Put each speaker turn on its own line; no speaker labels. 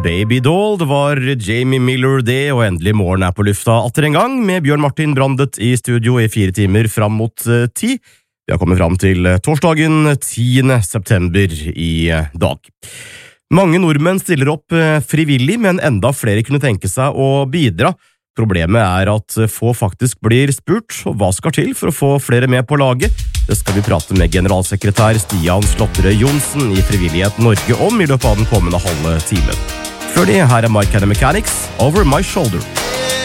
Baby Doll, det var Jamie Miller det, og endelig morgen på lufta atter en gang, med Bjørn Martin Brandet i studio i 4 timer fram mot 10. Vi har kommet fram til torsdagen 10. september i dag. Mange nordmenn stiller opp frivillig, men enda flere kunne tenke seg å bidra. Problemet at få faktisk blir spurt, og hva skal til for å få flere med på laget? Det skal vi prate med generalsekretær Stian Slåtterøy Johnsen i Frivillighet Norge om i løpet av den kommende halve timen. Før det, her Mike and the Mechanics, Over My Shoulder.